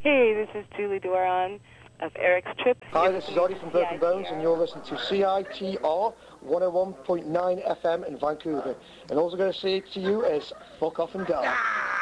Hey, this is Julie Doran of Eric's Trip. Hi, this is Audie from Broken Bones, and you're listening to CITR 101.9 FM in Vancouver. And all I'm going to say to you is, fuck off and die.